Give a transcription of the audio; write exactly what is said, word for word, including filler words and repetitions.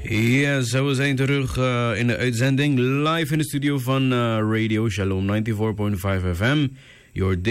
Ja, zo we zijn terug uh, in de uitzending live in de studio van uh, Radio Shalom negenennegentig komma vijf F M. Your